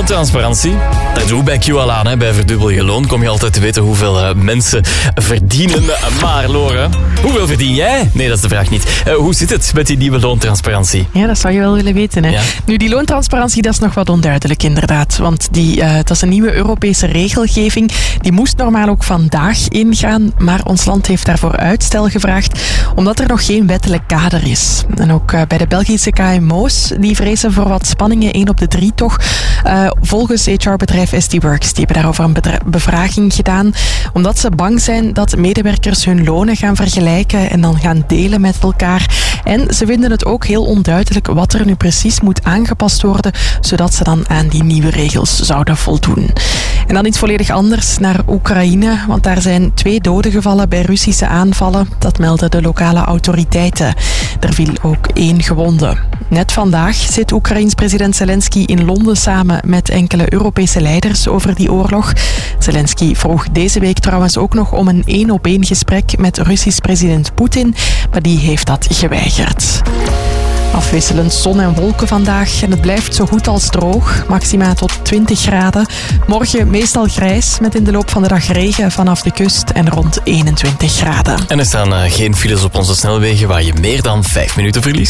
loontransparantie. Dat doe bij QL aan, hè. Bij Verdubbel je loon kom je altijd te weten hoeveel mensen verdienen. Maar Lore, hoeveel verdien jij? Nee, dat is de vraag niet. Hoe zit het met die nieuwe loontransparantie? Ja, dat zou je wel willen weten. Hè? Ja. Nu, die loontransparantie, dat is nog wat onduidelijk inderdaad. Want dat is een nieuwe Europese regelgeving. Die moest normaal ook vandaag ingaan, maar ons land heeft daarvoor uitstel gevraagd, omdat er nog geen wettelijk kader is. En ook bij de Belgische KMO's, die vrezen voor wat spanningen, 1 op de 3 toch. Volgens HR-bedrijf SD Works, die hebben daarover een bevraging gedaan, omdat ze bang zijn dat medewerkers hun lonen gaan vergelijken en dan gaan delen met elkaar. En ze vinden het ook heel onduidelijk wat er nu precies moet aangepast worden, zodat ze dan aan die nieuwe regels zouden voldoen. En dan iets volledig anders, naar Oekraïne, want daar zijn 2 doden gevallen bij Russische aanvallen. Dat melden de lokale autoriteiten. Er viel ook 1 gewonde. Net vandaag zit Oekraïens president Zelensky in Londen samen met enkele Europese leiders over die oorlog. Zelensky vroeg deze week trouwens ook nog om een 1-op-1 gesprek met Russisch president Poetin, maar die heeft dat geweigerd. Afwisselend zon en wolken vandaag en het blijft zo goed als droog. Maxima tot 20 graden. Morgen meestal grijs met in de loop van de dag regen vanaf de kust en rond 21 graden. En er staan geen files op onze snelwegen waar je meer dan 5 minuten verliest.